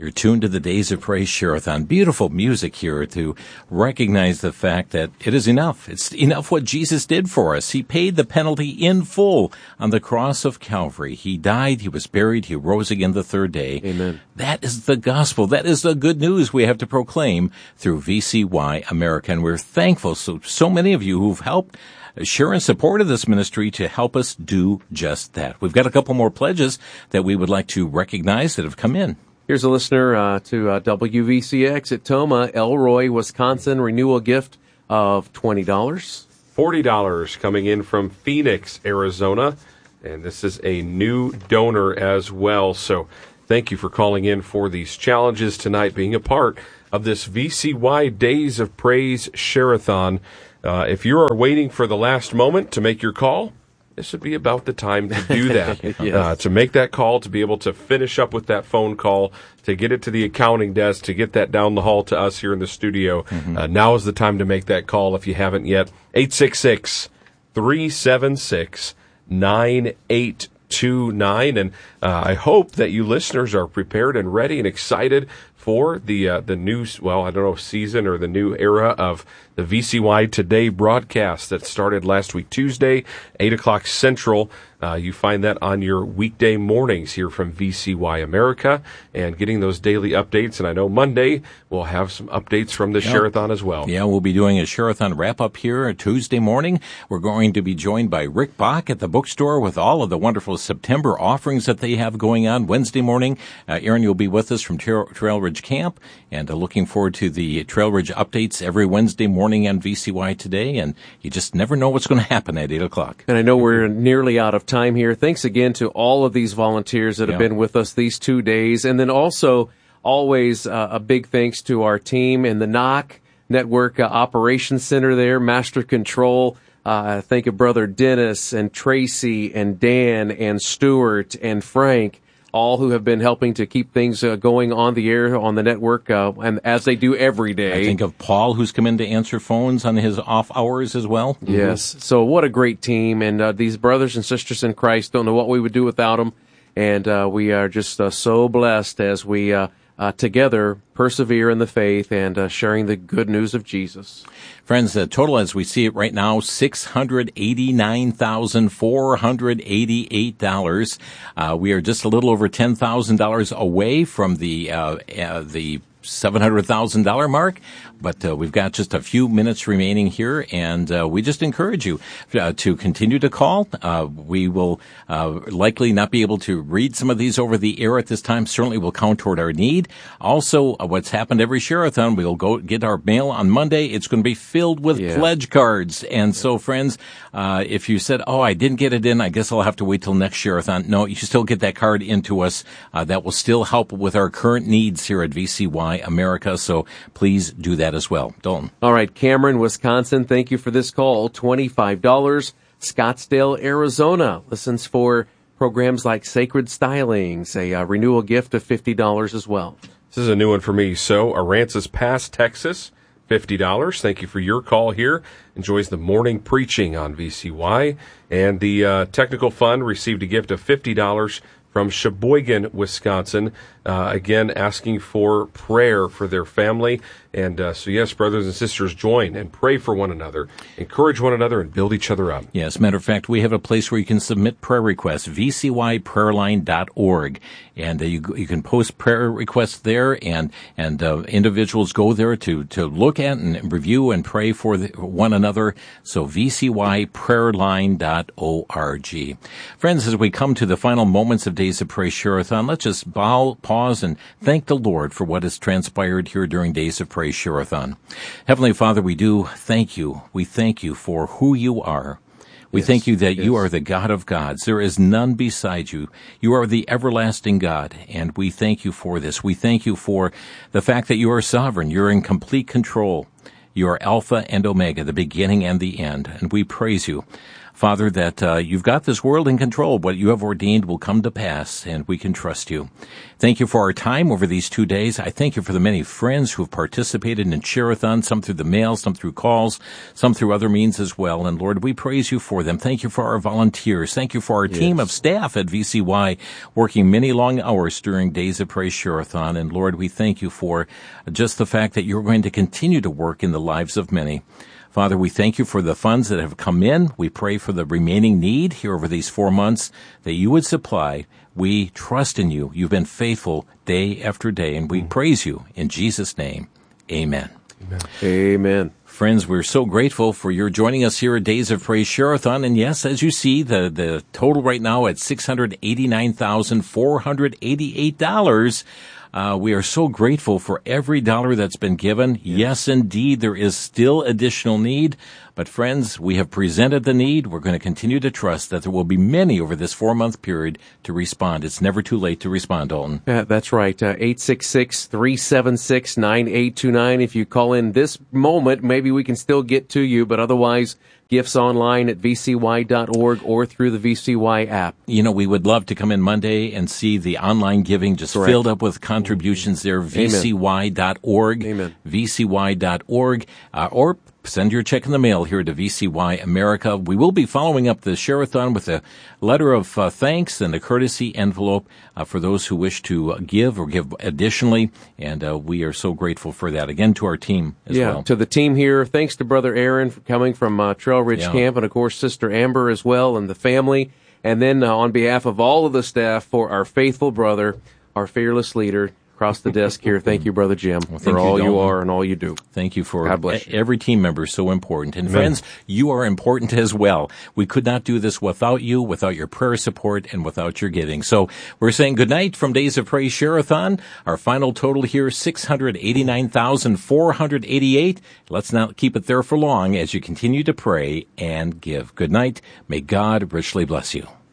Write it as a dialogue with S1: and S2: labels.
S1: You're tuned to the Days of Praise Share-a-thon. Beautiful music here to recognize the fact that it is enough. It's enough what Jesus did for us. He paid the penalty in full on the cross of Calvary. He died, he was buried, he rose again the third day.
S2: Amen.
S1: That is the gospel. That is the good news we have to proclaim through VCY America. And we're thankful so many of you who've helped share and supported this ministry to help us do just that. We've got a couple more pledges that we would like to recognize that have come in.
S2: Here's a listener to WVCX at Toma, Elroy, Wisconsin, renewal gift of $20.
S3: $40 coming in from Phoenix, Arizona. And this is a new donor as well. So thank you for calling in for these challenges tonight, being a part of this VCY Days of Praise Share-a-thon. If you are waiting for the last moment to make your call, this would be about the time to do that,
S2: Yes.
S3: to make that call, to be able to finish up with that phone call, to get it to the accounting desk, to get that down the hall to us here in the studio.
S1: Mm-hmm.
S3: Now is the time to make that call if you haven't yet. 866-376-9829. And I hope that you listeners are prepared and ready and excited for the new, season or the new era of the VCY Today broadcast that started last week, Tuesday, 8 o'clock Central. You find that on your weekday mornings here from VCY America and getting those daily updates. And I know Monday we'll have some updates from the Share-a-thon as well.
S1: Yeah, we'll be doing a Share-a-thon wrap-up here Tuesday morning. We're going to be joined by Rick Bach at the bookstore with all of the wonderful September offerings that they have going on. Wednesday morning, Aaron, you'll be with us from Trail Ridge Camp, and looking forward to the Trail Ridge updates every Wednesday morning on VCY Today. And you just never know what's going to happen at 8 o'clock.
S2: And I know we're nearly out of time here. Thanks again to all of these volunteers that have been with us these 2 days. And then also, always a big thanks to our team in the NOC Network Operations Center there, Master Control. Thank you, Brother Dennis and Tracy and Dan and Stuart and Frank, all who have been helping to keep things going on the air, on the network, and as they do every day.
S1: I think of Paul, who's come in to answer phones on his off hours as well.
S2: Yes. So what a great team. And these brothers and sisters in Christ, don't know what we would do without them. And we are just so blessed as we together persevere in the faith and sharing the good news of Jesus.
S1: Friends, the total as we see it right now, $689,488. We are just a little over $10,000 away from the $700,000 mark, but we've got just a few minutes remaining here, and we just encourage you to continue to call. We will likely not be able to read some of these over the air at this time. Certainly will count toward our need. Also, what's happened every Share-a-thon, we'll go get our mail on Monday. It's going to be filled with pledge cards. And so, friends, if you said, I didn't get it in, I guess I'll have to wait till next Share-a-thon. No, you should still get that card into us. That will still help with our current needs here at VCY America. So please do that as well. Dalton.
S2: All right, Cameron, Wisconsin, thank you for this call. $25. Scottsdale, Arizona, listens for programs like Sacred Stylings, a renewal gift of $50 as well.
S3: This is a new one for me. So, Aransas Pass, Texas, $50. Thank you for your call here. Enjoys the morning preaching on VCY. And the Technical Fund received a gift of $50 from Sheboygan, Wisconsin, again asking for prayer for their family. And so, yes, brothers and sisters, join and pray for one another, encourage one another, and build each other up.
S1: Yes, matter of fact, we have a place where you can submit prayer requests, vcyprayerline.org. And you can post prayer requests there, and individuals go there to look at and review and pray for one another. So vcyprayerline.org. Friends, as we come to the final moments of Days of Praise Share-a-thon, let's just pause and thank the Lord for what has transpired here during Days of Praise Share-a-thon. Heavenly Father, we do thank you. We thank you for who you are. We thank you that you are the God of gods. There is none beside you. You are the everlasting God, and we thank you for this. We thank you for the fact that you are sovereign. You're in complete control. You are Alpha and Omega, the beginning and the end, and we praise you. Father, that you've got this world in control. What you have ordained will come to pass, and we can trust you. Thank you for our time over these 2 days. I thank you for the many friends who have participated in Share-a-thon, some through the mail, some through calls, some through other means as well. And Lord, we praise you for them. Thank you for our volunteers. Thank you for our team of staff at VCY working many long hours during Days of Praise Share-a-thon. And Lord, we thank you for just the fact that you're going to continue to work in the lives of many. Father, we thank you for the funds that have come in. We pray for the remaining need here over these 4 months that you would supply. We trust in you. You've been faithful day after day, and we praise you in Jesus' name. Amen.
S2: Amen.
S1: Friends, we're so grateful for your joining us here at Days of Praise Share-a-thon. And yes, as you see, the total right now at $689,488. We are so grateful for every dollar that's been given. Yes, indeed, there is still additional need. But friends, we have presented the need. We're going to continue to trust that there will be many over this 4-month period to respond. It's never too late to respond, Dalton.
S2: That's right. 866-376-9829. If you call in this moment, maybe we can still get to you, but otherwise, gifts online at vcy.org or through the VCY app.
S1: You know, we would love to come in Monday and see the online giving just filled up with contributions there. vcy.org.
S2: Amen.
S1: vcy.org. Or send your check in the mail here to VCY America. We will be following up the Share-a-thon with a letter of thanks and a courtesy envelope for those who wish to give or give additionally. And we are so grateful for that. Again, to our team as well.
S2: To the team here. Thanks to Brother Aaron for coming from Trail Ridge Camp, and of course Sister Amber as well, and the family. And then on behalf of all of the staff, for our faithful brother, our fearless leader, across the desk here. Thank you, Brother Jim, for all you are and all you do.
S1: Thank you for
S2: God bless you.
S1: Every team member is so important. And friends, you are important as well. We could not do this without you, without your prayer support, and without your giving. So we're saying good night from Days of Praise Share-a-thon. Our final total here, $689,488. Let's not keep it there for long as you continue to pray and give. Good night. May God richly bless you.